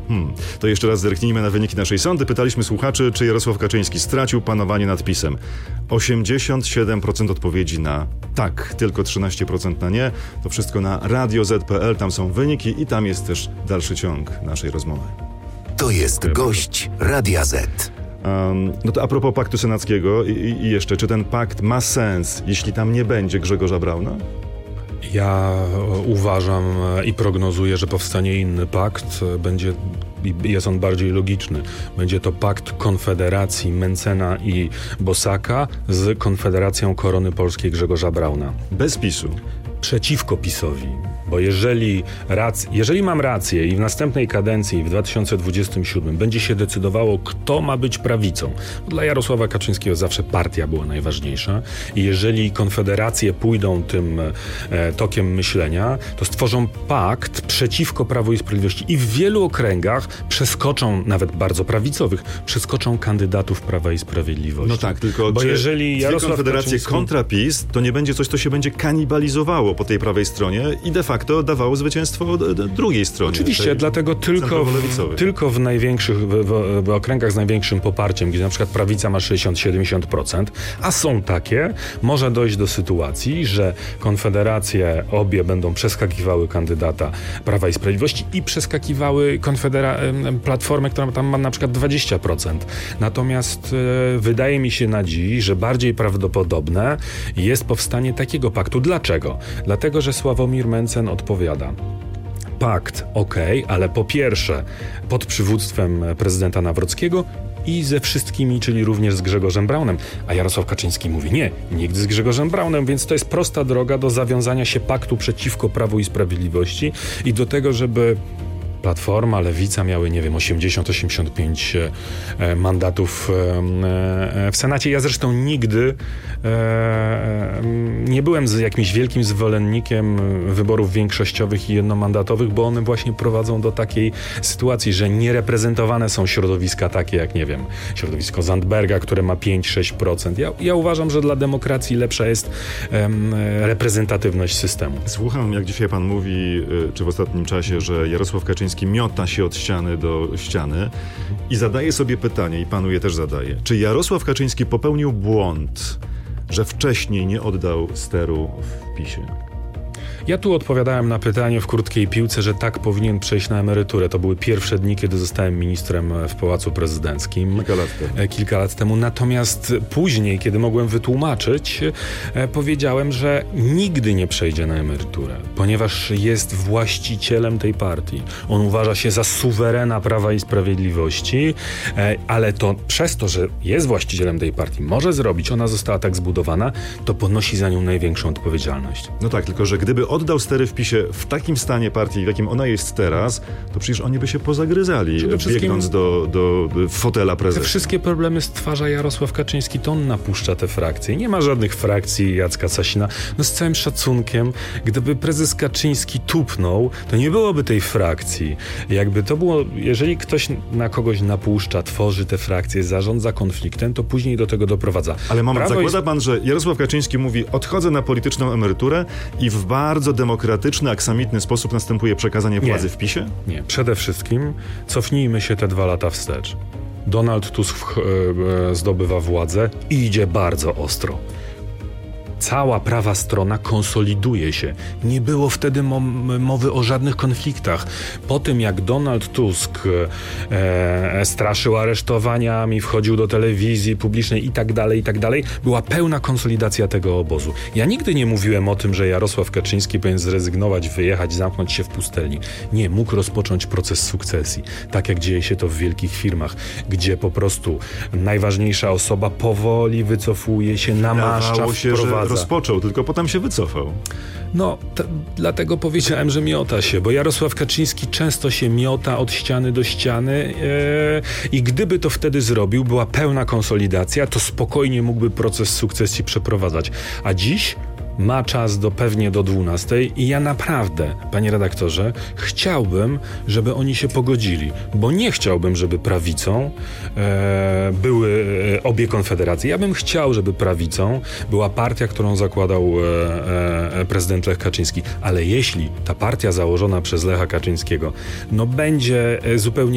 To jeszcze raz zerknijmy na wyniki naszej sondy. Pytaliśmy słuchaczy, czy Jarosław Kaczyński stracił panowanie nad PiS-em. 87% odpowiedzi na tak, tylko 13% na nie. To wszystko na radio.z.pl, tam są wyniki i tam jest też dalszy ciąg naszej rozmowy. To jest gość Radia Z. No to a propos paktu senackiego i jeszcze, czy ten pakt ma sens, jeśli tam nie będzie Grzegorza Brauna? Ja uważam i prognozuję, że powstanie inny pakt, jest on bardziej logiczny. Będzie to pakt Konfederacji Mencena i Bosaka z Konfederacją Korony Polskiej Grzegorza Brauna. Bez PiS-u. Przeciwko PiS-owi. Bo jeżeli mam rację i w następnej kadencji, w 2027, będzie się decydowało, kto ma być prawicą. Dla Jarosława Kaczyńskiego zawsze partia była najważniejsza. I jeżeli konfederacje pójdą tym tokiem myślenia, to stworzą pakt przeciwko Prawu i Sprawiedliwości. I w wielu okręgach przeskoczą, nawet bardzo prawicowych, przeskoczą kandydatów Prawa i Sprawiedliwości. No tak, tylko bo jeżeli Jarosław konfederacje kontra PiS, to nie będzie coś, co się będzie kanibalizowało po tej prawej stronie i de facto dawało zwycięstwo drugiej stronie. Oczywiście, dlatego tylko w największych, w okręgach z największym poparciem, gdzie na przykład prawica ma 60-70%, a są takie, może dojść do sytuacji, że konfederacje obie będą przeskakiwały kandydata Prawa i Sprawiedliwości i przeskakiwały Platformę, która tam ma na przykład 20%. Natomiast wydaje mi się na dziś, że bardziej prawdopodobne jest powstanie takiego paktu. Dlaczego? Dlatego, że Sławomir Mencen odpowiada. Pakt, ale po pierwsze pod przywództwem prezydenta Nawrockiego i ze wszystkimi, czyli również z Grzegorzem Braunem. A Jarosław Kaczyński mówi nie, nigdy z Grzegorzem Braunem, więc to jest prosta droga do zawiązania się paktu przeciwko Prawu i Sprawiedliwości i do tego, żeby Platforma, Lewica miały, 80-85 mandatów w Senacie. Ja zresztą nigdy nie byłem jakimś wielkim zwolennikiem wyborów większościowych i jednomandatowych, bo one właśnie prowadzą do takiej sytuacji, że niereprezentowane są środowiska takie jak, środowisko Zandberga, które ma 5-6%. Ja uważam, że dla demokracji lepsza jest reprezentatywność systemu. Słucham, jak dzisiaj pan mówi, czy w ostatnim czasie, że Jarosław Kaczyński miota się od ściany do ściany i zadaje sobie pytanie, i panu je też zadaje. Czy Jarosław Kaczyński popełnił błąd, że wcześniej nie oddał steru w PiS-ie? Ja tu odpowiadałem na pytanie w krótkiej piłce, że tak powinien przejść na emeryturę. To były pierwsze dni, kiedy zostałem ministrem w Pałacu Prezydenckim. Kilka lat temu. Natomiast później, kiedy mogłem wytłumaczyć, powiedziałem, że nigdy nie przejdzie na emeryturę, ponieważ jest właścicielem tej partii. On uważa się za suwerena Prawa i Sprawiedliwości, ale to przez to, że jest właścicielem tej partii, może zrobić, ona została tak zbudowana, to ponosi za nią największą odpowiedzialność. No tak, tylko że gdyby oddał stery w PiS-ie w takim stanie partii, w jakim ona jest teraz, to przecież oni by się pozagryzali, biegnąc do fotela prezesa. Te wszystkie problemy stwarza Jarosław Kaczyński, to on napuszcza te frakcje. Nie ma żadnych frakcji Jacka Sasina. No z całym szacunkiem, gdyby prezes Kaczyński tupnął, to nie byłoby tej frakcji. Jakby to było, jeżeli ktoś na kogoś napuszcza, tworzy te frakcje, zarządza konfliktem, to później do tego doprowadza. Ale moment, zakłada pan, że Jarosław Kaczyński mówi, odchodzę na polityczną emeryturę i w bardzo demokratyczny, aksamitny sposób następuje przekazanie władzy w PiS-ie? Nie. Przede wszystkim cofnijmy się te 2 lata wstecz. Donald Tusk zdobywa władzę i idzie bardzo ostro. Cała prawa strona konsoliduje się. Nie było wtedy mowy o żadnych konfliktach. Po tym, jak Donald Tusk straszył aresztowaniami, wchodził do telewizji publicznej i tak dalej, była pełna konsolidacja tego obozu. Ja nigdy nie mówiłem o tym, że Jarosław Kaczyński powinien zrezygnować, wyjechać, zamknąć się w pustelni. Nie, mógł rozpocząć proces sukcesji. Tak jak dzieje się to w wielkich firmach, gdzie po prostu najważniejsza osoba powoli wycofuje się, namaszcza, wprowadza. Rozpoczął, tylko potem się wycofał. No, dlatego powiedziałem, że miota się, bo Jarosław Kaczyński często się miota od ściany do ściany i gdyby to wtedy zrobił, była pełna konsolidacja, to spokojnie mógłby proces sukcesji przeprowadzać. A dziś ma czas pewnie do 12 i ja naprawdę, panie redaktorze, chciałbym, żeby oni się pogodzili, bo nie chciałbym, żeby prawicą były obie konfederacje. Ja bym chciał, żeby prawicą była partia, którą zakładał prezydent Lech Kaczyński, ale jeśli ta partia założona przez Lecha Kaczyńskiego będzie zupełnie